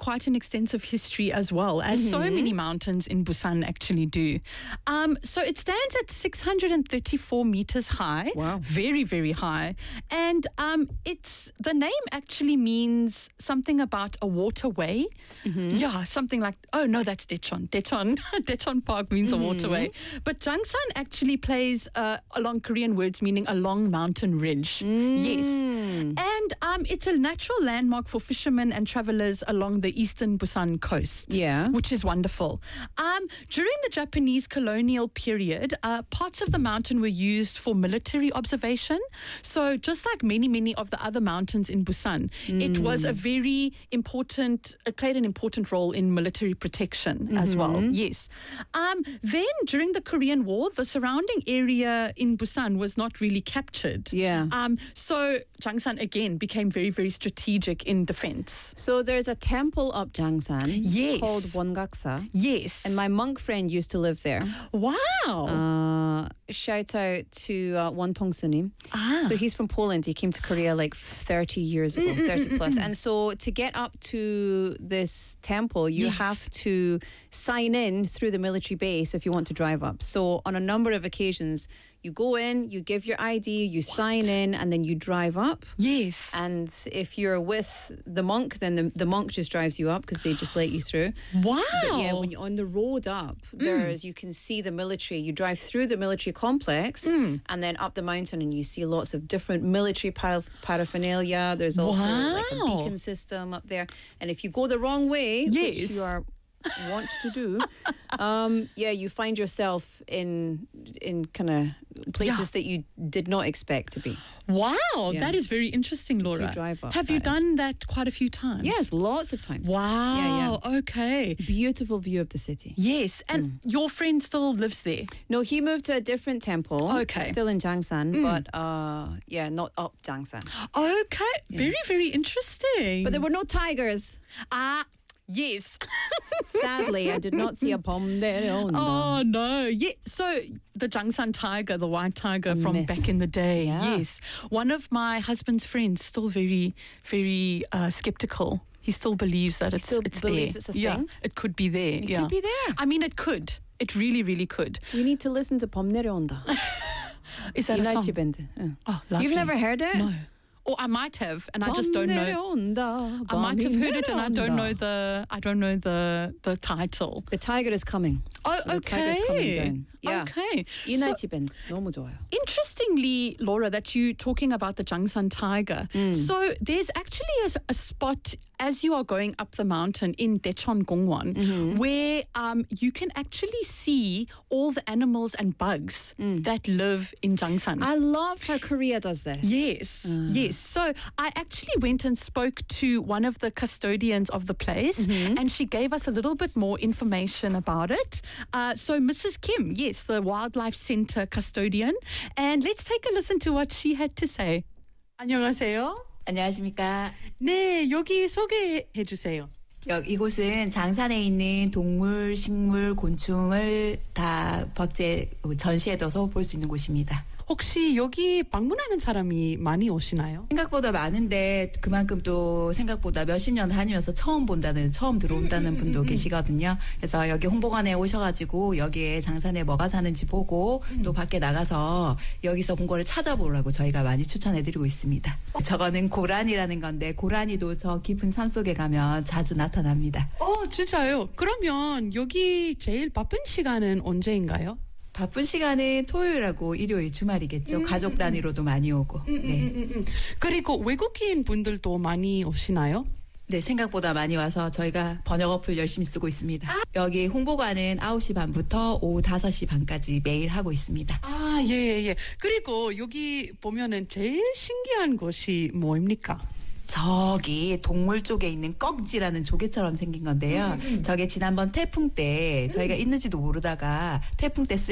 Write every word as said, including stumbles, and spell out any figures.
quite an extensive history as well, as mm-hmm. so many mountains in Busan actually do. Um, so it stands at six hundred thirty-four meters high. Wow. Very, very high. And um, it's the name actually means something about a waterway. Mm-hmm. Yeah, something like, oh no, that's Daecheon. Daecheon, Daecheon Park means mm-hmm. a waterway. But Jangsan actually plays uh, along Korean words meaning a long mountain ridge. Mm. Yes. And um, it's a natural landmark for fishermen and travelers along the eastern Busan coast. Yeah. Which is wonderful. Um, during the Japanese colonial period, uh, parts of the mountain were used for military observation. So just like many, many of the other mountains in Busan, mm. it was a very important, it played an important role in military protection mm-hmm. as well. Yes. Um, then during the Korean War, the surrounding area in Busan was not really captured. Yeah. Um, so Jangsan again became very, very strategic in defense. So there's a temple up Jangsan yes. called Wongaksa. Yes. And my monk friend used to live there. Wow. Uh, shout out to uh, Wontong Sunim. Ah. So he's from Poland. He came to Korea like thirty years ago, mm, thirty plus. And so to get up to this temple, you yes. have to sign in through the military base if you want to drive up. So on a number of occasions, you go in, you give your I D, you what? sign in, and then you drive up. Yes. And if you're with the monk, then the, the monk just drives you up because they just let you through. Wow. But yeah, when you're on the road up, mm. there's you can see the military. You drive through the military complex mm. and then up the mountain, and you see lots of different military para- paraphernalia. There's also wow. like a beacon system up there. And if you go the wrong way, yes. which you are want to do, um, yeah, you find yourself in in kind of places yeah. that you did not expect to be. Wow, yeah. that is very interesting, Laura. If you drive up, Have you that done is. that quite a few times? Yes, lots of times. Wow, yeah, yeah. okay. Beautiful view of the city. Yes, and mm. your friend still lives there? No, he moved to a different temple. Okay. Still in Jangsan, mm. but uh, yeah, not up Jangsan. Okay, yeah. very, very interesting. But there were no tigers. Ah. Yes. Sadly, I did not see a pomdereonda. Oh, no. Yeah. So the Jangsan tiger, the white tiger a from myth. back in the day. Yeah. Yes. One of my husband's friends still very, very uh, skeptical. He still believes that he it's, still it's believes there. It's a yeah, thing? it could be there. It yeah. could be there. I mean, it could. It really, really could. We need to listen to pomdereonda. Is that United a song? Band. Yeah. Oh, lovely. You've never heard it? No. Or I might have, and I just don't know. I might have heard it, and I don't know the. I don't know the the title. The tiger is coming. Oh, the okay. The tiger's coming down. Yeah. Okay. United Band. 너무 좋아요. Interestingly, Laura, that you talking about the Jangsan tiger. Mm. So there's actually a, a spot as you are going up the mountain in Daecheon Gongwon mm-hmm. where um, you can actually see all the animals and bugs mm. that live in Jangsan. I love how Korea does this. Yes, uh. yes. So I actually went and spoke to one of the custodians of the place mm-hmm. and she gave us a little bit more information about it. Uh, so Missus Kim, yes, the Wildlife Center custodian. And let's take a listen to what she had to say. 안녕하세요. 안녕하십니까. 네, 여기 소개해 주세요. 이곳은 장산에 있는 동물, 식물, 곤충을 다 박제 전시해둬서 볼 수 있는 곳입니다. 혹시 여기 방문하는 사람이 많이 오시나요? 생각보다 많은데 그만큼 또 생각보다 몇십 년 다니면서 처음 본다는, 처음 들어온다는 분도 계시거든요. 그래서 여기 홍보관에 오셔가지고 여기에 장산에 뭐가 사는지 보고 또 밖에 나가서 여기서 본 거를 찾아보라고 저희가 많이 추천해드리고 있습니다. 저거는 고란이라는 건데 고란이도 저 깊은 산속에 가면 자주 나타납니다. 어, 진짜요? 그러면 여기 제일 바쁜 시간은 언제인가요? 바쁜 시간은 토요일하고 일요일 주말이겠죠. 음, 가족 단위로도 많이 오고. 음, 네. 음, 음, 음. 그리고 외국인 분들도 많이 오시나요? 네, 생각보다 많이 와서 저희가 번역 어플 열심히 쓰고 있습니다. 아. 여기 홍보관은 아홉 시 반부터 오후 다섯 시 반까지 매일 하고 있습니다. 아, 예, 예, 예. 그리고 여기 보면은 제일 신기한 것이 뭐입니까? 저기 동물 쪽에 있는 꺽지라는 조개처럼 생긴 건데요. 음, 음. 저게 지난번 태풍 때 저희가 있는지도 모르다가 태풍 때